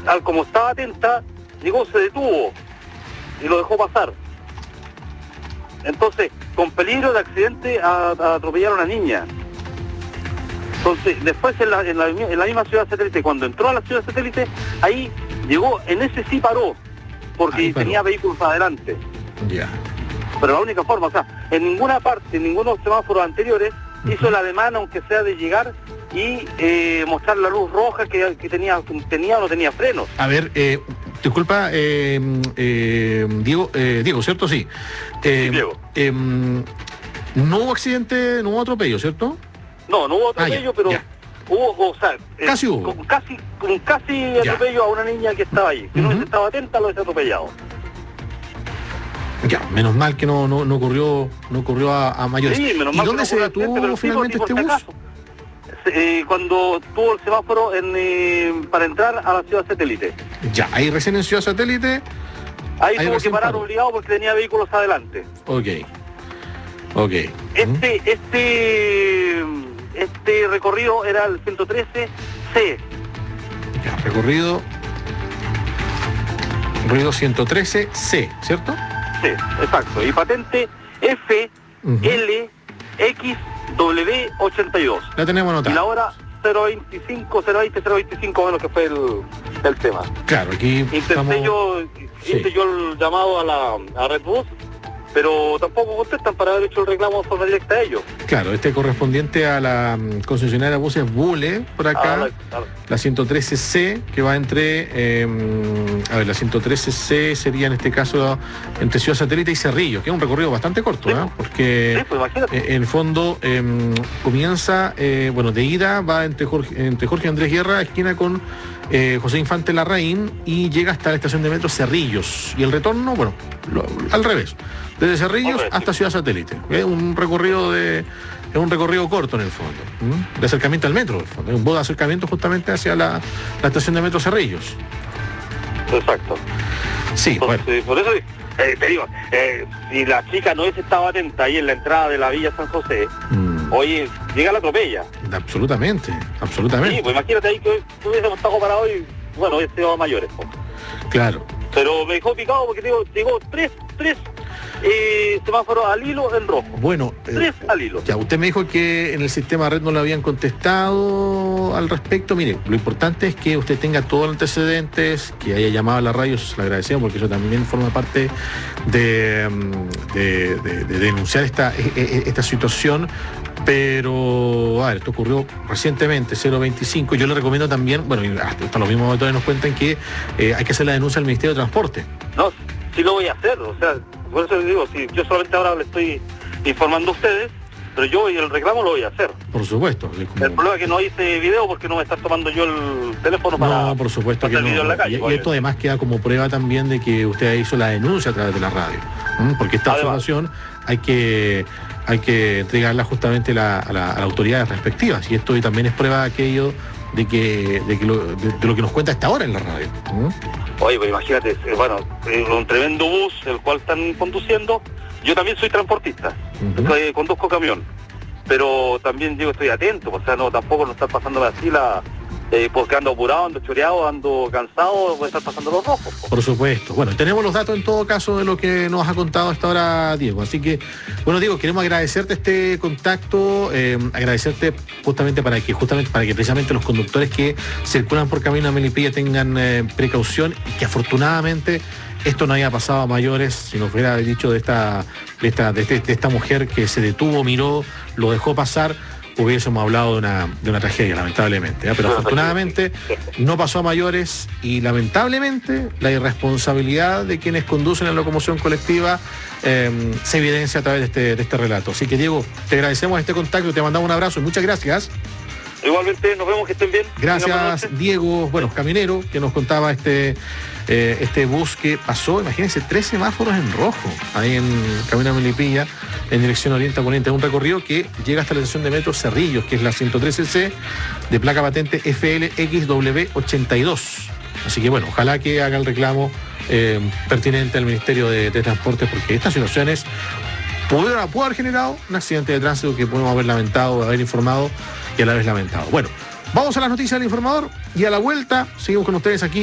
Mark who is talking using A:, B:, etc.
A: como estaba atenta, llegó, se detuvo y lo dejó pasar. Entonces, con peligro de accidente, atropellar a una niña. Entonces, después en la misma ciudad satélite, cuando entró a la ciudad satélite, ahí llegó, en ese sí paró, porque tenía vehículos adelante.
B: Ya.
A: Pero la única forma, o sea, en ninguna parte, en ninguno de los semáforos anteriores, hizo la demanda, aunque sea de llegar y mostrar la luz roja que tenía o no tenía frenos.
B: A ver, disculpa, Diego, ¿cierto? Sí.
A: Sí, Diego.
B: No hubo accidente, no hubo atropello, ¿cierto?
A: No hubo atropello, pero ya. Hubo, o sea,
B: casi hubo.
A: Con casi atropello a una niña que estaba ahí. Si no hubiese estado atenta, lo hubiese atropellado.
B: Ya, menos mal que no ocurrió a mayores.
A: Sí, menos
B: ¿Y
A: mal
B: dónde se detuvo finalmente este bus?
A: Cuando tuvo el semáforo para entrar a la ciudad satélite.
B: Ya, ahí recién en ciudad satélite.
A: Ahí tuvo que parar obligado porque tenía vehículos adelante.
B: Ok.
A: Este recorrido era el 113C.
B: Ya, recorrido 113C, ¿cierto?
A: Sí, exacto. Y patente FLXW82.
B: La tenemos anotada.
A: Y la hora 025, menos que fue el tema.
B: Claro, aquí
A: hice yo el llamado a Red Bus, pero tampoco contestan para haber hecho el reclamo de forma directa a ellos.
B: Claro, correspondiente a la concesionaria buses Bule, por acá, la 113C, que va entre, la 113C sería en este caso entre Ciudad Satélite y Cerrillos, que es un recorrido bastante corto, ¿eh? Porque en el fondo comienza, de ida va entre Jorge Andrés Guerra, esquina con José Infante Larraín, y llega hasta la estación de metro Cerrillos, y el retorno, al revés, desde Cerrillos hasta Ciudad Satélite. Es un recorrido corto en el fondo, de acercamiento al metro, en el fondo. Es un modo de acercamiento justamente hacia la estación de metro Cerrillos.
A: Exacto.
B: Sí,
A: entonces, por eso te digo, si la chica no hubiese estado atenta ahí en la entrada de la Villa San José, oye, llega la atropella.
B: Absolutamente.
A: Sí, pues imagínate ahí que hubiésemos estado parados y, hubiese sido a mayores.
B: Claro.
A: Pero me dejó picado porque llegó tres semáforos al hilo en rojo.
B: Bueno,
A: 3 al hilo.
B: Ya, usted me dijo que en el sistema red no le habían contestado al respecto. Mire, lo importante es que usted tenga todos los antecedentes, que haya llamado a la radio, eso se lo agradecemos, porque eso también forma parte de denunciar esta situación. Pero, esto ocurrió recientemente, 025. Yo le recomiendo también, hasta los mismos autores nos cuentan que hay que hacer la denuncia al Ministerio de Transporte.
A: No, sí lo voy a hacer, o sea, por eso les digo, si yo solamente ahora le estoy informando a ustedes, pero yo el reclamo lo voy a hacer.
B: Por supuesto.
A: El problema es que no hice video porque no me está tomando yo el teléfono para...
B: No, por supuesto que no.
A: Video en la calle,
B: y esto además queda como prueba también de que usted hizo la denuncia a través de la radio. Porque esta información hay que entregarla justamente a las autoridades respectivas. Y esto también es prueba de aquello de lo que nos cuenta hasta ahora en la radio.
A: Oye, pues imagínate, un tremendo bus el cual están conduciendo. Yo también soy transportista, conduzco camión, pero también estoy atento, o sea, tampoco nos está pasando así porque ando apurado, ando choreado, ando cansado, puede estar pasando los rojos.
B: Por supuesto. Bueno, tenemos los datos en todo caso de lo que nos ha contado hasta ahora Diego. Así que, Diego, queremos agradecerte este contacto, agradecerte justamente para que precisamente los conductores que circulan por camino a Melipilla tengan precaución y que afortunadamente esto no haya pasado a mayores. Si nos hubiera dicho de esta mujer que se detuvo, miró, lo dejó pasar, hubiésemos hablado de una tragedia, lamentablemente. Pero afortunadamente no pasó a mayores y lamentablemente la irresponsabilidad de quienes conducen la locomoción colectiva se evidencia a través de este relato. Así que, Diego, te agradecemos este contacto, te mandamos un abrazo y muchas gracias.
A: Igualmente, nos vemos, que estén bien.
B: Gracias, Diego, caminero, que nos contaba este bus que pasó, imagínense, 3 semáforos en rojo, ahí en Camino a Melipilla, en dirección oriente a poniente, un recorrido que llega hasta la estación de metro Cerrillos, que es la 113C, de placa patente FLXW82. Así que, ojalá que haga el reclamo pertinente al Ministerio de Transporte, porque estas situaciones pudo haber generado un accidente de tránsito que podemos haber lamentado, haber informado y a la vez lamentado. Vamos a las noticias del informador y a la vuelta seguimos con ustedes aquí